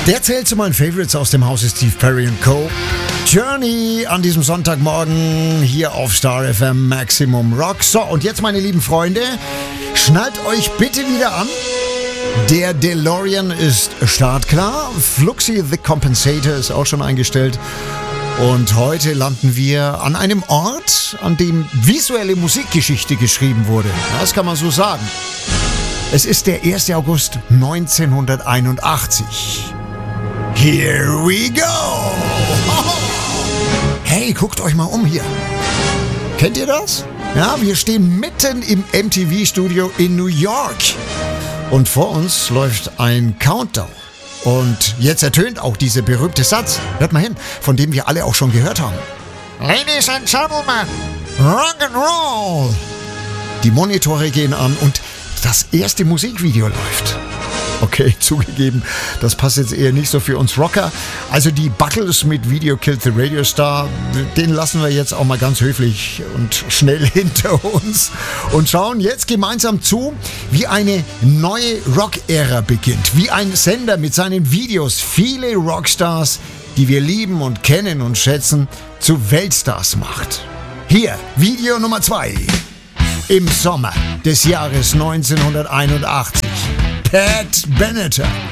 Der zählt zu meinen Favorites aus dem Hause Steve Perry Co. Journey an diesem Sonntagmorgen hier auf Star FM Maximum Rock. So, und jetzt, meine lieben Freunde, schnallt euch bitte wieder an. Der DeLorean ist startklar. Fluxy the Compensator ist auch schon eingestellt. Und heute landen wir an einem Ort, an dem visuelle Musikgeschichte geschrieben wurde. Das kann man so sagen. Es ist der 1. August 1981. Here we go! Hey, guckt euch mal um hier. Kennt ihr das? Ja, wir stehen mitten im MTV-Studio in New York. Und vor uns läuft ein Countdown. Und jetzt ertönt auch dieser berühmte Satz, hört mal hin, von dem wir alle auch schon gehört haben. Ladies and Gentlemen, Rock'n'Roll! Die Monitore gehen an und das erste Musikvideo läuft. Okay, zugegeben, das passt jetzt eher nicht so für uns Rocker. Also die Buckles mit Video Killed the Radio Star, den lassen wir jetzt auch mal ganz höflich und schnell hinter uns und schauen jetzt gemeinsam zu, wie eine neue Rock-Ära beginnt. Wie ein Sender mit seinen Videos viele Rockstars, die wir lieben und kennen und schätzen, zu Weltstars macht. Hier, Video Nummer 2. Im Sommer des Jahres 1981. Pat Benatar.